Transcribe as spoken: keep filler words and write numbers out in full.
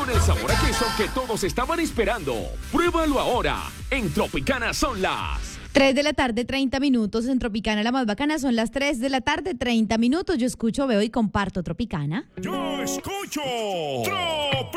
con el sabor a queso que todos estaban esperando. Pruébalo ahora. En Tropicana son las tres de la tarde, treinta minutos. En Tropicana la más bacana son las tres de la tarde, treinta minutos. Yo escucho, veo y comparto Tropicana. Yo escucho Tropicana.